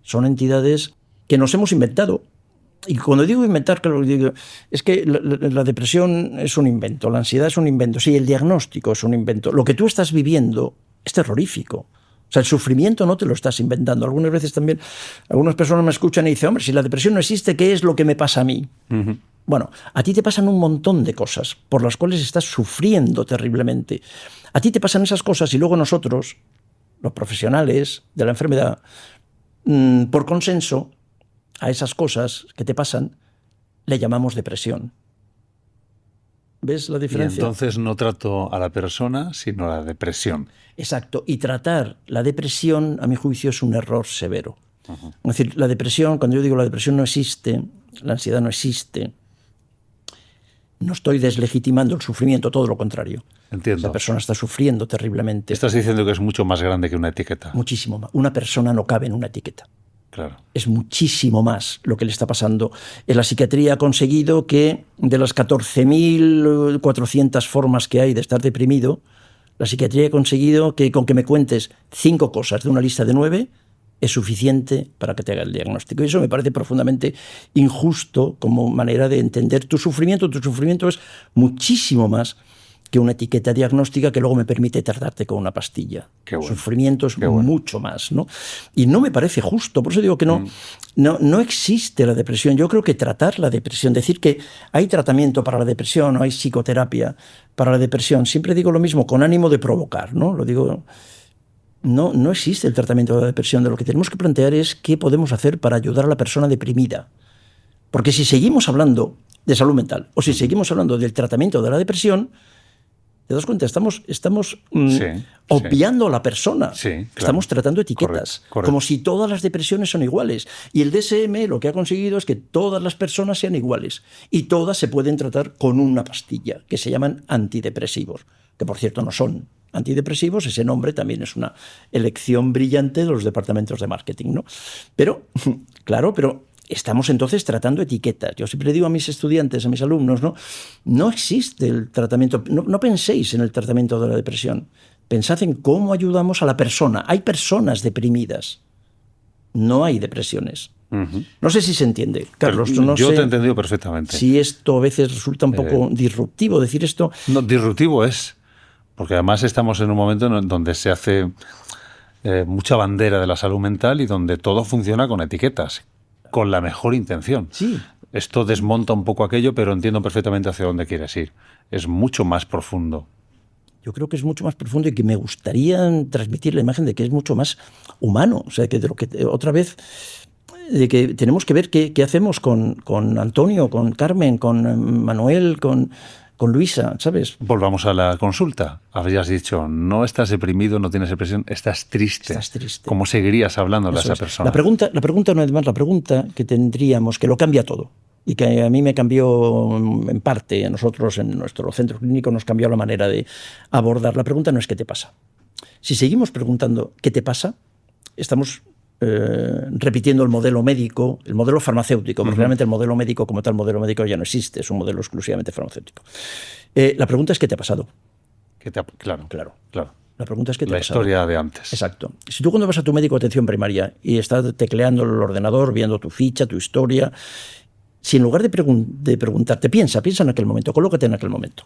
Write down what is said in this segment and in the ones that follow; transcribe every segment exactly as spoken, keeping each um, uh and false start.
Son entidades que nos hemos inventado. Y cuando digo inventar, claro, digo, es que la, la, la depresión es un invento, la ansiedad es un invento, sí, el diagnóstico es un invento. Lo que tú estás viviendo es terrorífico. O sea, el sufrimiento no te lo estás inventando. Algunas veces también, algunas personas me escuchan y dicen, hombre, si la depresión no existe, ¿qué es lo que me pasa a mí? Uh-huh. Bueno, a ti te pasan un montón de cosas por las cuales estás sufriendo terriblemente. A ti te pasan esas cosas y luego nosotros, los profesionales de la enfermedad, mmm, por consenso, a esas cosas que te pasan, le llamamos depresión. ¿Ves la diferencia? Y entonces no trato a la persona, sino a la depresión. Exacto. Y tratar la depresión, a mi juicio, es un error severo. Uh-huh. Es decir, la depresión, cuando yo digo la depresión no existe, la ansiedad no existe, no estoy deslegitimando el sufrimiento, todo lo contrario. Entiendo. La persona está sufriendo terriblemente. Estás diciendo que es mucho más grande que una etiqueta. Muchísimo más. Una persona no cabe en una etiqueta. Claro. Es muchísimo más lo que le está pasando. En la psiquiatría ha conseguido que de las catorce mil cuatrocientas formas que hay de estar deprimido, la psiquiatría ha conseguido que con que me cuentes cinco cosas de una lista de nueve es suficiente para que te haga el diagnóstico. Y eso me parece profundamente injusto como manera de entender tu sufrimiento. Tu sufrimiento es muchísimo más que una etiqueta diagnóstica que luego me permite tratarte con una pastilla. Qué bueno. Sufrimiento es Qué bueno. mucho más, ¿no? Y no me parece justo, por eso digo que no, mm. no, no existe la depresión. Yo creo que tratar la depresión, decir que hay tratamiento para la depresión o hay psicoterapia para la depresión, siempre digo lo mismo, con ánimo de provocar, ¿no? Lo digo, no, no existe el tratamiento de la depresión. De lo que tenemos que plantear es qué podemos hacer para ayudar a la persona deprimida. Porque si seguimos hablando de salud mental o si seguimos hablando del tratamiento de la depresión, ¿te das cuenta? Estamos, estamos mm, sí, obviando sí. a la persona. Sí, claro. Estamos tratando etiquetas. Correcto, correcto. Como si todas las depresiones son iguales. Y el D S M lo que ha conseguido es que todas las personas sean iguales. Y todas se pueden tratar con una pastilla, que se llaman antidepresivos. Que, por cierto, no son antidepresivos. Ese nombre también es una elección brillante de los departamentos de marketing, ¿no? Pero, claro, pero... estamos entonces tratando etiquetas. Yo siempre digo a mis estudiantes, a mis alumnos, no, no existe el tratamiento, no, no penséis en el tratamiento de la depresión, pensad en cómo ayudamos a la persona. Hay personas deprimidas, no hay depresiones. Uh-huh. No sé si se entiende, Carlos. No Yo sé te he entendido perfectamente. Si esto a veces resulta un poco eh, disruptivo decir esto. No, disruptivo es, porque además estamos en un momento en donde se hace eh, mucha bandera de la salud mental y donde todo funciona con etiquetas. Con la mejor intención. Sí. Esto desmonta un poco aquello, pero entiendo perfectamente hacia dónde quieres ir. Es mucho más profundo. Yo creo que es mucho más profundo y que me gustaría transmitir la imagen de que es mucho más humano. O sea, que de lo que otra vez de que tenemos que ver qué, qué hacemos con, con Antonio, con Carmen, con Manuel, con, con Luisa, ¿sabes? Volvamos a la consulta. Habrías dicho, no estás deprimido, no tienes depresión, estás triste. Estás triste. ¿Cómo seguirías hablando a esa es. persona? La pregunta, la pregunta, no es más, la pregunta que tendríamos, que lo cambia todo, y que a mí me cambió en parte, a nosotros en nuestro centro clínico nos cambió la manera de abordar. La pregunta no es ¿qué te pasa? Si seguimos preguntando ¿qué te pasa? Estamos eh, repitiendo el modelo médico, el modelo farmacéutico, porque uh-huh. realmente el modelo médico como tal, modelo médico ya no existe, es un modelo exclusivamente farmacéutico. Eh, la pregunta es ¿qué te ha pasado? ¿Qué te ha... Claro, claro, claro. La pregunta es ¿qué te La ha pasado? historia de antes. Exacto. Si tú cuando vas a tu médico de atención primaria y estás tecleando el ordenador, viendo tu ficha, tu historia, si en lugar de, pregun- de preguntarte, piensa, piensa en aquel momento, colócate en aquel momento.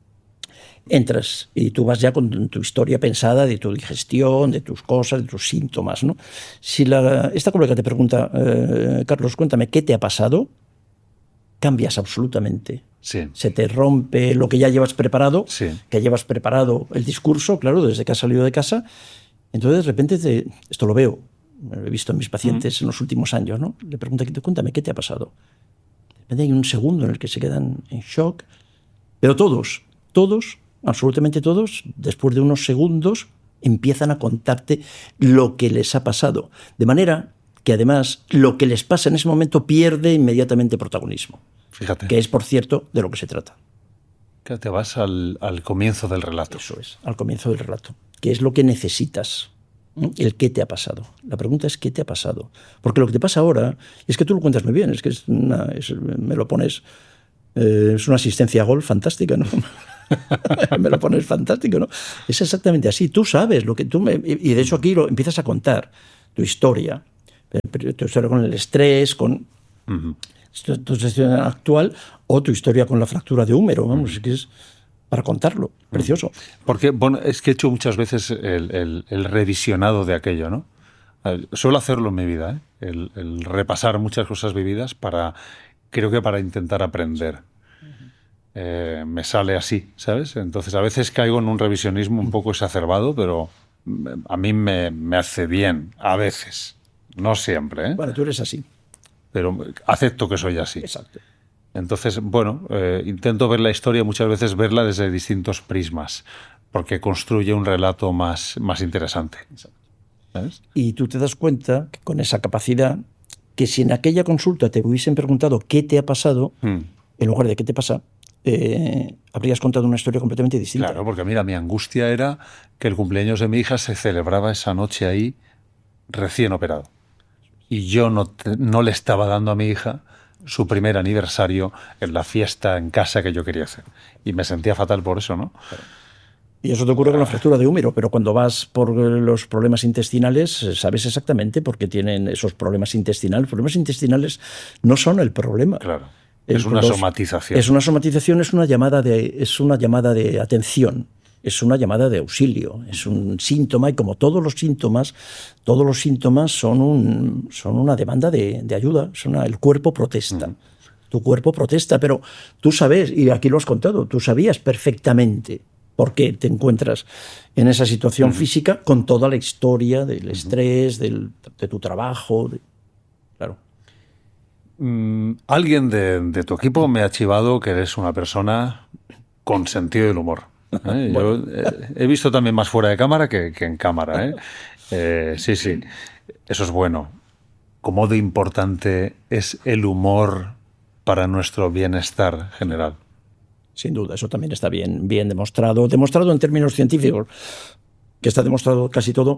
Entras y tú vas ya con tu historia pensada de tu digestión, de tus cosas, de tus síntomas, ¿no? Si la, esta colega te pregunta, eh, Carlos, cuéntame, ¿qué te ha pasado? Cambias absolutamente. Sí. Se te rompe lo que ya llevas preparado, sí. que llevas preparado el discurso, claro, desde que has salido de casa. Entonces, de repente, te, esto lo veo, lo he visto en mis pacientes mm. en los últimos años, ¿no? Le pregunta, cuéntame, ¿qué te ha pasado? De repente hay un segundo en el que se quedan en shock, pero todos, todos, absolutamente todos, después de unos segundos, empiezan a contarte lo que les ha pasado. De manera que, además, lo que les pasa en ese momento pierde inmediatamente protagonismo. Fíjate. Que es, por cierto, de lo que se trata. Que te vas al, al comienzo del relato. Eso es, al comienzo del relato. ¿Qué es lo que necesitas? El qué te ha pasado. La pregunta es ¿qué te ha pasado? Porque lo que te pasa ahora, y es que tú lo cuentas muy bien, es que es una, es, me lo pones, eh, es una asistencia a gol fantástica, ¿no? Me lo pones fantástico, ¿no? Es exactamente así. Tú sabes lo que tú me, y de hecho aquí lo empiezas a contar tu historia, Tu historia con el estrés, con uh-huh. tu, tu historia actual o tu historia con la fractura de húmero, vamos, uh-huh. es que es para contarlo, precioso. Uh-huh. Porque, bueno, es que he hecho muchas veces el, el, el revisionado de aquello, ¿no? Suelo hacerlo en mi vida, ¿eh? el, el repasar muchas cosas vividas para, creo que para intentar aprender. Eh, me sale así, ¿sabes? Entonces a veces caigo en un revisionismo un poco exacerbado, pero a mí me, me hace bien, a veces, no siempre, ¿eh? Bueno, tú eres así. Pero acepto que soy así. Exacto. Entonces, bueno, eh, intento ver la historia, muchas veces verla desde distintos prismas, porque construye un relato más, más interesante. Exacto. ¿Sabes? Y tú te das cuenta que con esa capacidad, que si en aquella consulta te hubiesen preguntado qué te ha pasado, hmm. en lugar de qué te pasa, Eh, habrías contado una historia completamente distinta. Claro, porque mira, mi angustia era que el cumpleaños de mi hija se celebraba esa noche ahí recién operado. Y yo no, te, no le estaba dando a mi hija su primer aniversario en la fiesta en casa que yo quería hacer. Y me sentía fatal por eso, ¿no? Claro. Y eso te ocurre con la fractura de húmero, pero cuando vas por los problemas intestinales, sabes exactamente por qué tienen esos problemas intestinales. Los problemas intestinales no son el problema. Claro. Es una los, somatización. Es una somatización, es una llamada de, es una llamada de atención, es una llamada de auxilio, es un síntoma, y como todos los síntomas, todos los síntomas son, un, son una demanda de, de ayuda, son una, el cuerpo protesta. Uh-huh. Tu cuerpo protesta, pero tú sabes, y aquí lo has contado, tú sabías perfectamente por qué te encuentras en esa situación uh-huh. física, con toda la historia del uh-huh. estrés, del, de tu trabajo, de, claro. Mm, alguien de, de tu equipo me ha chivado que eres una persona con sentido del humor. ¿eh? Yo bueno. he, he visto también más fuera de cámara que, que en cámara. ¿eh? Eh, sí, sí, eso es bueno. ¿Cómo de importante es el humor para nuestro bienestar general? Sin duda, eso también está bien, bien demostrado. Demostrado en términos científicos, que está demostrado casi todo,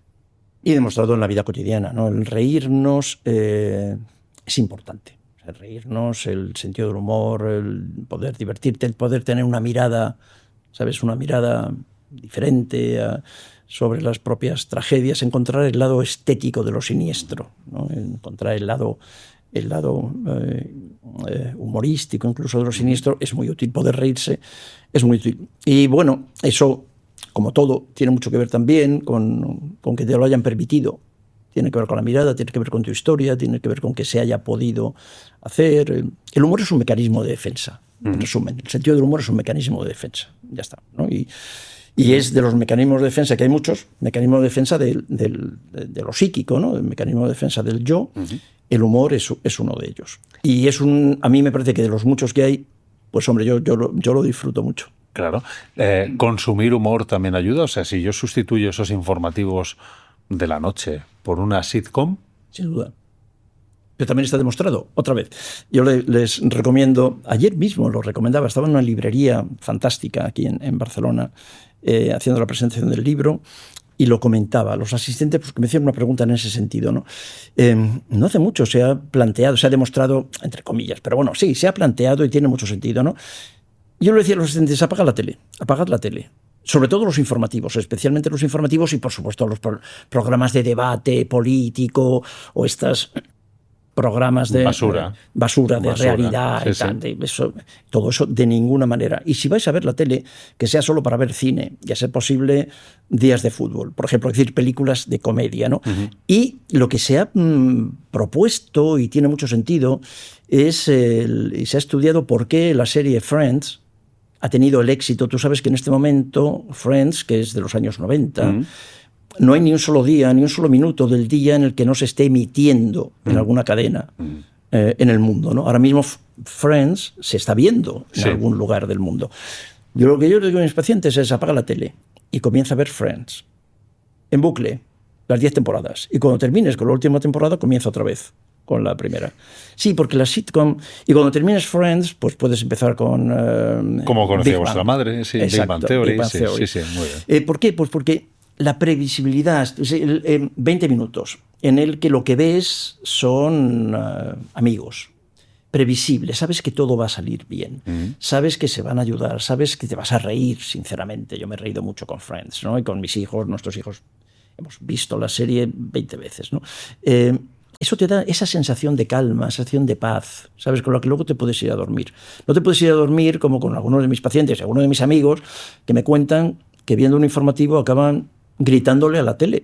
y demostrado en la vida cotidiana, ¿no? El reírnos... Eh, es importante. El reírnos, el sentido del humor, el poder divertirte, el poder tener una mirada, ¿sabes? Una mirada diferente a, sobre las propias tragedias, encontrar el lado estético de lo siniestro, ¿no? Encontrar el lado, el lado eh, eh, humorístico incluso de lo siniestro es muy útil. Poder reírse es muy útil. Y bueno, eso, como todo, tiene mucho que ver también con, con que te lo hayan permitido. Tiene que ver con la mirada, tiene que ver con tu historia, tiene que ver con que se haya podido hacer. El humor es un mecanismo de defensa, en uh-huh. resumen. El sentido del humor es un mecanismo de defensa. Ya está, ¿no? Y, y es de los mecanismos de defensa, que hay muchos, mecanismos de defensa de, de, de, de lo psíquico, ¿no? El mecanismo de defensa del yo. Uh-huh. El humor es, es uno de ellos. Y es un, a mí me parece que de los muchos que hay, pues hombre, yo, yo, lo, yo lo disfruto mucho. Claro. Eh, ¿Consumir humor también ayuda? O sea, si yo sustituyo esos informativos de la noche por una sitcom. Sin duda. Pero también está demostrado, otra vez. Yo le, les recomiendo, ayer mismo lo recomendaba, estaba en una librería fantástica aquí en, en Barcelona, eh, haciendo la presentación del libro, y lo comentaba. Los asistentes pues, me hicieron una pregunta en ese sentido, ¿no? Eh, no hace mucho se ha planteado, se ha demostrado, entre comillas, pero bueno, sí, se ha planteado y tiene mucho sentido, ¿no? Yo le decía a los asistentes, apagad la tele, apagad la tele. Sobre todo los informativos, especialmente los informativos y, por supuesto, los pro- programas de debate político o estos programas de basura, de, basura de basura. realidad Sí, y tal. sí. De eso, todo eso de ninguna manera. Y si vais a ver la tele, que sea solo para ver cine y a ser posible días de fútbol, por ejemplo, es decir, películas de comedia, ¿no? Uh-huh. Y lo que se ha mmm, propuesto y tiene mucho sentido es, el, y se ha estudiado por qué la serie Friends ha tenido el éxito. Tú sabes que en este momento Friends, que es de los años noventa, mm. no hay ni un solo día, ni un solo minuto del día en el que no se esté emitiendo mm. en alguna cadena mm. eh, en el mundo, ¿no? Ahora mismo Friends se está viendo en sí. algún lugar del mundo. Yo lo que yo le digo a mis pacientes es apaga la tele y comienza a ver Friends en bucle, las diez temporadas. Y cuando termines con la última temporada, comienza otra vez con la primera. Sí, porque la sitcom... Y cuando termines Friends, pues puedes empezar con... Uh, Como conocía vuestra madre, sí, Exacto, Big Bang Theory. Big Bang sí, Theory. sí, sí, muy bien. Eh, ¿Por qué? Pues porque la previsibilidad, eh, veinte minutos, en el que lo que ves son uh, amigos, previsible, sabes que todo va a salir bien, mm. sabes que se van a ayudar, sabes que te vas a reír, sinceramente. Yo me he reído mucho con Friends, ¿no? Y con mis hijos, nuestros hijos, hemos visto la serie veinte veces, ¿no? Eh, eso te da esa sensación de calma, esa sensación de paz, ¿sabes? Con la que luego te puedes ir a dormir. No te puedes ir a dormir como con algunos de mis pacientes, algunos de mis amigos, que me cuentan que viendo un informativo acaban gritándole a la tele.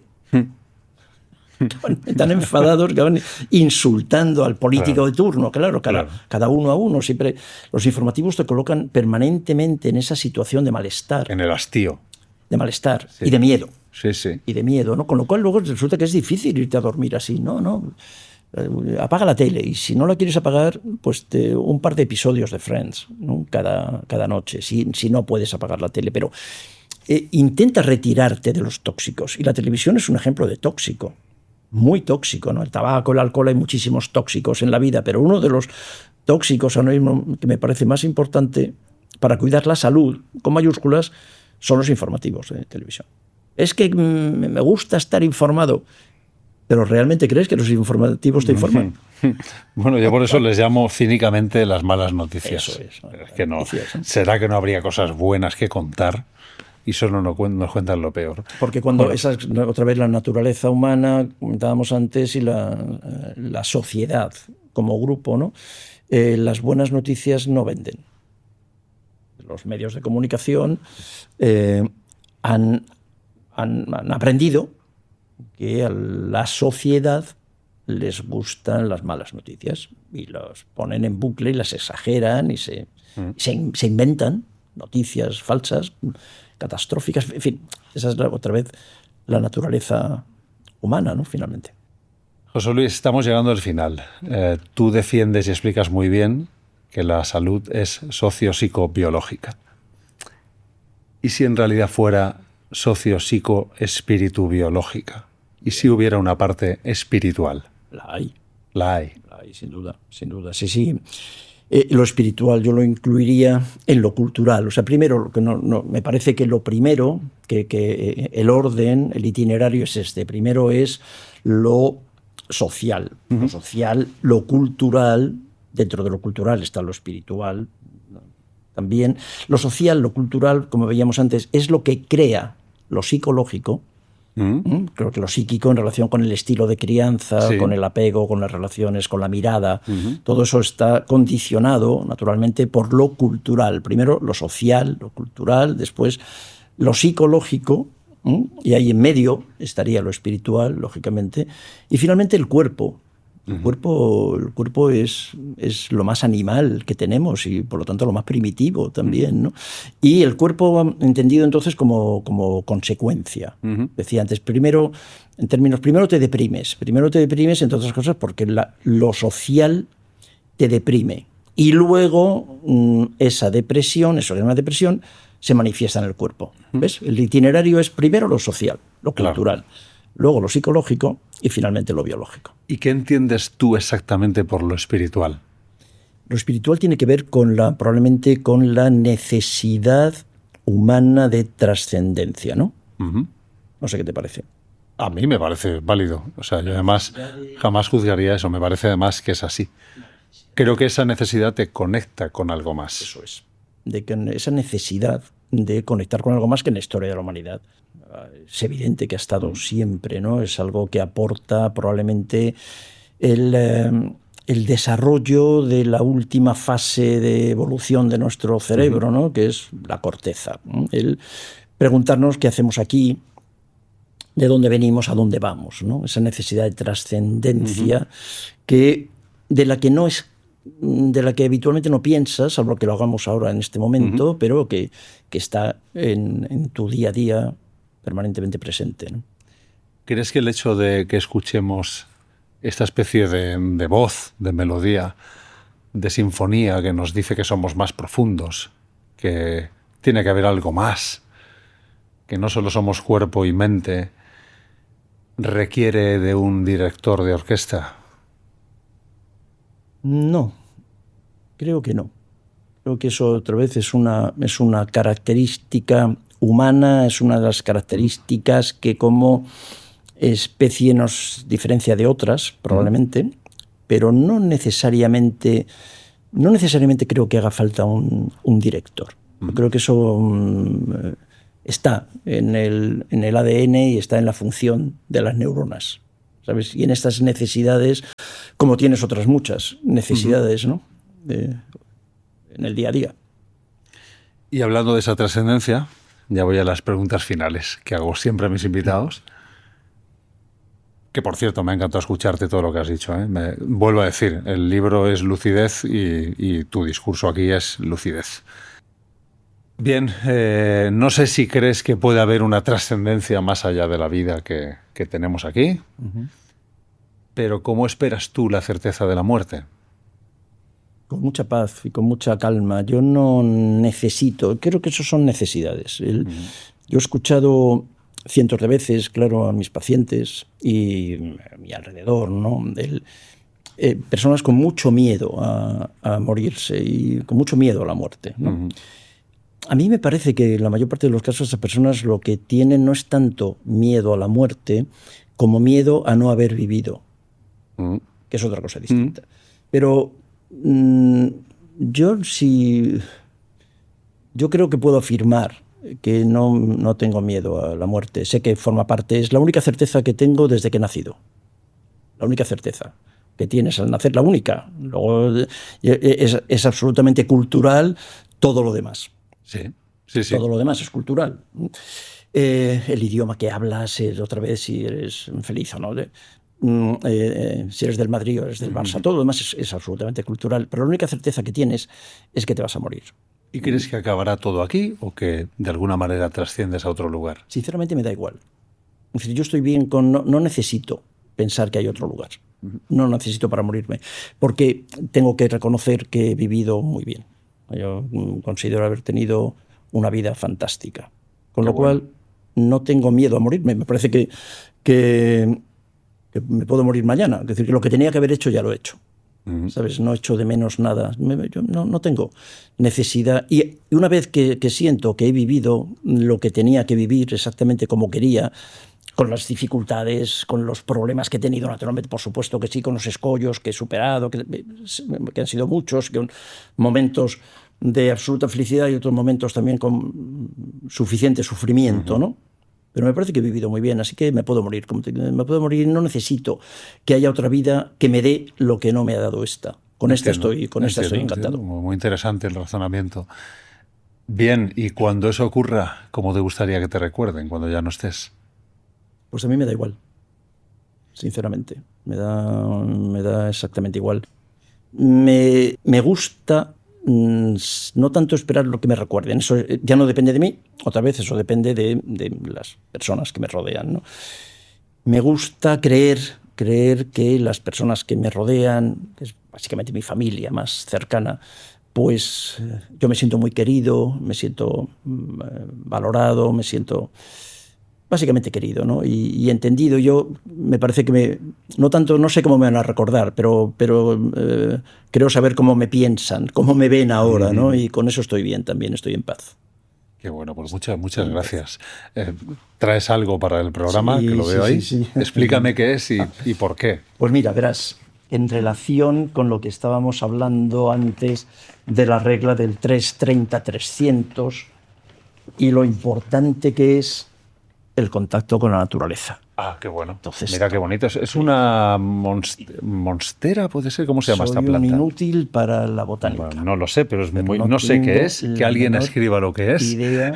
Están enfadados, que van insultando al político claro. de turno, claro cada, claro, cada uno a uno. Siempre los informativos te colocan permanentemente en esa situación de malestar. En el hastío. De malestar sí. y de miedo. Sí, sí. Y de miedo, ¿no? Con lo cual luego resulta que es difícil irte a dormir así. No, no. Apaga la tele y si no la quieres apagar, pues te, un par de episodios de Friends, ¿no? cada, cada noche, si, si no puedes apagar la tele. Pero eh, intenta retirarte de los tóxicos. Y la televisión es un ejemplo de tóxico. Muy tóxico, ¿no? El tabaco, el alcohol, hay muchísimos tóxicos en la vida, pero uno de los tóxicos ahora mismo que me parece más importante para cuidar la salud, con mayúsculas, son los informativos de televisión. Es que me gusta estar informado, pero ¿realmente crees que los informativos te informan? Bueno, yo por eso les llamo cínicamente las malas noticias. Eso es. Es que no, ¿será que no habría cosas buenas que contar? Y solo nos cuentan lo peor. Porque cuando bueno, esa es otra vez la naturaleza humana, comentábamos antes, y la, la sociedad como grupo, ¿no? Eh, las buenas noticias no venden. Los medios de comunicación eh, han, han, han aprendido que a la sociedad les gustan las malas noticias y las ponen en bucle y las exageran y se, mm. se, se inventan noticias falsas, catastróficas, en fin, esa es la, otra vez la naturaleza humana, ¿no? Finalmente. José Luis, estamos llegando al final. Eh, tú defiendes y explicas muy bien que la salud es socio-psicobiológica. ¿Y si en realidad fuera socio-psico-espíritu-biológica? ¿Y si hubiera una parte espiritual? La hay. La hay. La hay, sin duda, sin duda. Sí, sí. Eh, lo espiritual yo lo incluiría en lo cultural. O sea, primero, que no, no, me parece que lo primero, que, que el orden, el itinerario es este. Primero es lo social. Uh-huh. Lo social, lo cultural. Dentro de lo cultural está lo espiritual también. Lo social, lo cultural, como veíamos antes, es lo que crea lo psicológico. Uh-huh. Creo que lo psíquico en relación con el estilo de crianza, sí. con el apego, con las relaciones, con la mirada, uh-huh. todo eso está condicionado naturalmente por lo cultural. Primero lo social, lo cultural, después lo psicológico, ¿eh? Y ahí en medio estaría lo espiritual, lógicamente, y finalmente el cuerpo. El cuerpo, el cuerpo es, es lo más animal que tenemos y por lo tanto lo más primitivo también, ¿no? Y el cuerpo entendido entonces como, como consecuencia. Uh-huh. Decía antes, primero, en términos, primero te deprimes, primero te deprimes entre otras cosas porque la, lo social te deprime y luego mmm, esa depresión, eso que es una depresión, se manifiesta en el cuerpo. Uh-huh. ¿Ves? El itinerario es primero lo social, lo cultural. Claro. Luego lo psicológico y finalmente lo biológico. ¿Y qué entiendes tú exactamente por lo espiritual? Lo espiritual tiene que ver con la, probablemente con la necesidad humana de trascendencia, ¿no? Uh-huh. No sé qué te parece. A mí me parece válido. O sea, yo además jamás juzgaría eso. Me parece además que es así. Creo que esa necesidad te conecta con algo más. Eso es. De que esa necesidad de conectar con algo más que en la historia de la humanidad. Es evidente que ha estado siempre, ¿no? Es algo que aporta probablemente el, eh, el desarrollo de la última fase de evolución de nuestro cerebro, ¿no? Que es la corteza. El preguntarnos qué hacemos aquí, de dónde venimos, a dónde vamos, ¿no? Esa necesidad de trascendencia uh-huh. que, de la que no es de la que habitualmente no piensas, salvo que lo hagamos ahora en este momento, uh-huh. pero que, que está en, en tu día a día permanentemente presente, ¿no? ¿Crees que el hecho de que escuchemos esta especie de, de voz, de melodía, de sinfonía que nos dice que somos más profundos, que tiene que haber algo más, que no solo somos cuerpo y mente, requiere de un director de orquesta? No, creo que no. Creo que eso otra vez es una, es una característica humana, es una de las características que como especie nos diferencia de otras, probablemente, mm. pero no necesariamente, no necesariamente creo que haga falta un, un director. Mm. Creo que eso um, está en el, en el A D N y está en la función de las neuronas. ¿sabes? Y en estas necesidades, como tienes otras muchas necesidades, ¿no? De, en el día a día. Y hablando de esa trascendencia, ya voy a las preguntas finales que hago siempre a mis invitados. Que, por cierto, me ha encantado escucharte todo lo que has dicho, ¿eh? Me, vuelvo a decir, el libro es lucidez y, y tu discurso aquí es lucidez. Bien, eh, no sé si crees que puede haber una trascendencia más allá de la vida que, que tenemos aquí, uh-huh. Pero ¿cómo esperas tú la certeza de la muerte? Con mucha paz y con mucha calma. Yo no necesito, creo que eso son necesidades. El, uh-huh. Yo he escuchado cientos de veces, claro, a mis pacientes y a mi alrededor, ¿no? El, eh, personas con mucho miedo a, a morirse y con mucho miedo a la muerte, ¿no? Uh-huh. A mí me parece que en la mayor parte de los casos esas personas lo que tienen no es tanto miedo a la muerte como miedo a no haber vivido, uh-huh. que es otra cosa distinta. Uh-huh. Pero mmm, yo sí, yo creo que puedo afirmar que no, no tengo miedo a la muerte. Sé que forma parte, es la única certeza que tengo desde que he nacido. La única certeza que tienes al nacer, la única. Luego es, es absolutamente cultural todo lo demás. Sí, sí, sí. Todo lo demás es cultural. Eh, el idioma que hablas, eh, otra vez, si eres feliz o no. Eh, eh, si eres del Madrid o eres del Barça, todo lo demás es, es absolutamente cultural. Pero la única certeza que tienes es que te vas a morir. ¿Y crees que acabará todo aquí o que de alguna manera trasciendes a otro lugar? Sinceramente me da igual. Es decir, yo estoy bien con... No, no necesito pensar que hay otro lugar. No necesito para morirme. Porque tengo que reconocer que he vivido muy bien. Yo considero haber tenido una vida fantástica. Con Qué lo bueno. cual, no tengo miedo a morirme. Me parece que, que, que me puedo morir mañana. Es decir, que lo que tenía que haber hecho ya lo he hecho. Uh-huh. ¿Sabes? No echo de menos nada. Me, yo no, no tengo necesidad. Y una vez que, que siento que he vivido lo que tenía que vivir exactamente como quería, con las dificultades, con los problemas que he tenido, naturalmente, por supuesto que sí, con los escollos que he superado, que, que han sido muchos, que momentos de absoluta felicidad y otros momentos también con suficiente sufrimiento, uh-huh. ¿no? Pero me parece que he vivido muy bien, así que me puedo morir. Me puedo morir y no necesito que haya otra vida que me dé lo que no me ha dado esta. Con esta estoy, con esta estoy encantado. Entiendo. Muy interesante el razonamiento. Bien, y cuando eso ocurra, ¿cómo te gustaría que te recuerden cuando ya no estés? Pues a mí me da igual, sinceramente. Me da, me da exactamente igual. Me, me gusta mmm, no tanto esperar lo que me recuerden. Eso ya no depende de mí. Otra vez eso depende de, de las personas que me rodean, ¿no? Me gusta creer, creer que las personas que me rodean, que es básicamente mi familia más cercana, pues yo me siento muy querido, me siento mmm, valorado, me siento... básicamente querido, ¿no? Y, y entendido. Yo me parece que me, no tanto, no sé cómo me van a recordar, pero, pero eh, creo saber cómo me piensan, cómo me ven ahora, ¿no? Y con eso estoy bien también, estoy en paz. Qué bueno, pues muchas, muchas gracias. Eh, ¿Traes algo para el programa? Sí, que lo veo sí, ahí. Sí, sí. Explícame qué es y, y por qué. Pues mira, verás, en relación con lo que estábamos hablando antes de la regla del tres treinta trescientos y lo importante que es el contacto con la naturaleza. Ah, qué bueno. Entonces, mira qué bonito. Es una monst- monstera, puede ser. ¿Cómo se llama esta planta? Soy un inútil para la botánica. Bueno, no lo sé, pero es pero muy, no, no sé qué es. Que alguien escriba lo que es. Idea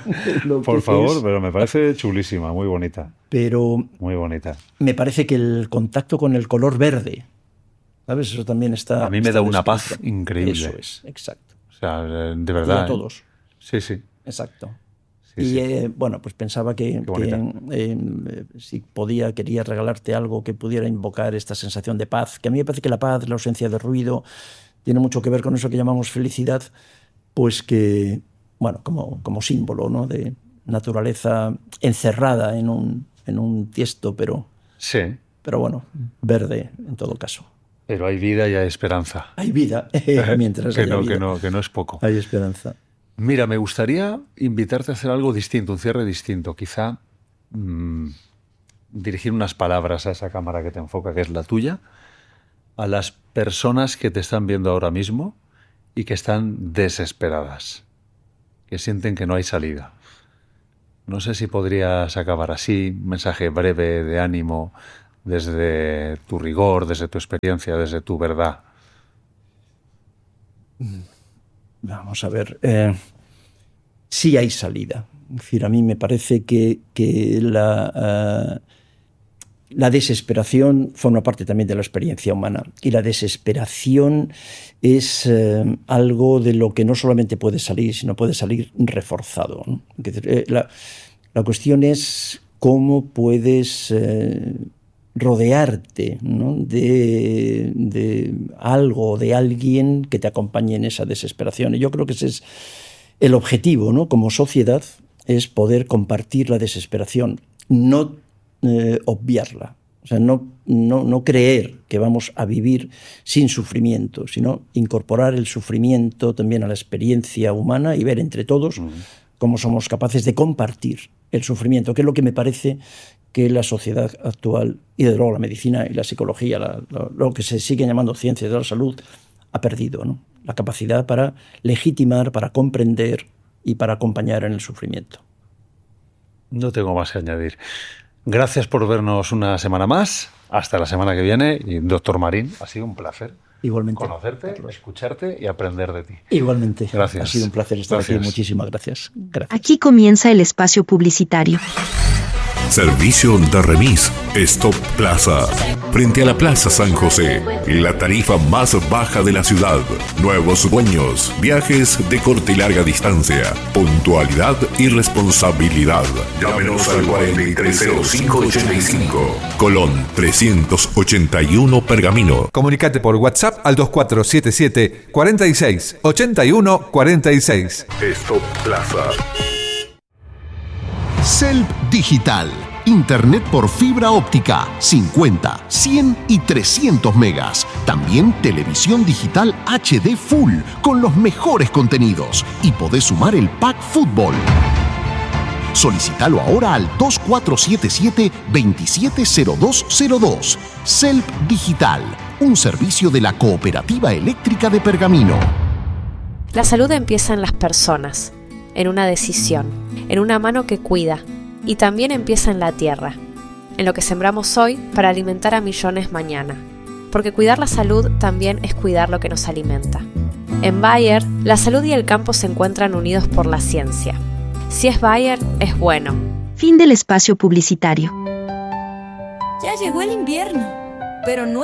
lo Por que favor, es. Pero me parece chulísima, muy bonita. Pero muy bonita. Me parece que el contacto con el color verde, ¿sabes? Eso también está. A mí me está da una descrito. paz increíble. Eso es, exacto. O sea, de verdad. Y a todos. ¿eh? Sí, sí. Exacto. Sí, y sí. eh, bueno, pues pensaba que, que eh, si podía, quería regalarte algo que pudiera invocar esta sensación de paz, que a mí me parece que la paz, la ausencia de ruido, tiene mucho que ver con eso que llamamos felicidad, pues que, bueno, como, como símbolo, ¿no? De naturaleza encerrada en un, en un tiesto, pero, sí. pero bueno, verde en todo caso. Pero hay vida y hay esperanza. Hay vida, mientras que haya no, vida. Que no, que no es poco. Hay esperanza. Mira, me gustaría invitarte a hacer algo distinto, un cierre distinto. Quizá mmm, dirigir unas palabras a esa cámara que te enfoca, que es la tuya, a las personas que te están viendo ahora mismo y que están desesperadas, que sienten que no hay salida. No sé si podrías acabar así, un mensaje breve de ánimo, desde tu rigor, desde tu experiencia, desde tu verdad? Vamos a ver. Eh, sí hay salida. Es decir, a mí me parece que, que la, uh, la desesperación forma parte también de la experiencia humana. Y la desesperación es uh, algo de lo que no solamente puede salir, sino puede salir reforzado, ¿no? Es decir, eh, la, la cuestión es cómo puedes eh, rodearte, ¿no? de, de algo, de alguien que te acompañe en esa desesperación. Y yo creo que ese es el objetivo, ¿no? Como sociedad, es poder compartir la desesperación, no eh, obviarla. O sea, no, no, no creer que vamos a vivir sin sufrimiento, sino incorporar el sufrimiento también a la experiencia humana y ver entre todos uh-huh. cómo somos capaces de compartir el sufrimiento, que es lo que me parece que la sociedad actual, y desde luego la medicina y la psicología, la, lo, lo que se sigue llamando ciencia de la salud, ha perdido, ¿no? La capacidad para legitimar, para comprender y para acompañar en el sufrimiento. No tengo más que añadir. Gracias por vernos una semana más. Hasta la semana que viene. Y doctor Marín, ha sido un placer. Igualmente. Conocerte, Carlos. Escucharte y aprender de ti. Igualmente. Gracias. Ha sido un placer estar gracias. aquí. Muchísimas gracias. Gracias. Aquí comienza el espacio publicitario. Servicio de remis Stop Plaza. Frente a la Plaza San José, la tarifa más baja de la ciudad. Nuevos dueños, viajes de corta y larga distancia, puntualidad y responsabilidad. Llámenos al cuarenta y tres cero cinco ochenta y cinco. Colón trescientos ochenta y uno Pergamino. Comunicate por WhatsApp al dos cuatro siete siete, cuarenta y seis, ochenta y uno, cuarenta y seis. Stop Plaza. Celp Digital. Internet por fibra óptica, cincuenta, cien y trescientos megas. También televisión digital H D Full con los mejores contenidos. Y podés sumar el pack fútbol. Solicítalo ahora al dos cuatro siete siete, veintisiete cero dos cero dos. Celp Digital, un servicio de la Cooperativa Eléctrica de Pergamino. La salud empieza en las personas, en una decisión, en una mano que cuida. Y también empieza en la tierra, en lo que sembramos hoy para alimentar a millones mañana. Porque cuidar la salud también es cuidar lo que nos alimenta. En Bayer, la salud y el campo se encuentran unidos por la ciencia. Si es Bayer, es bueno. Fin del espacio publicitario. Ya llegó el invierno, pero no